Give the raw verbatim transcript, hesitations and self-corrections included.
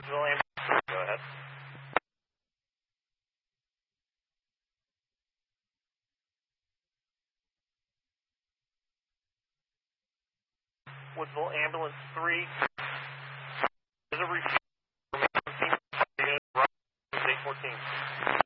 Woodsville ambulance, go ahead. Woodsville ambulance three. Is a referral from eight fourteen.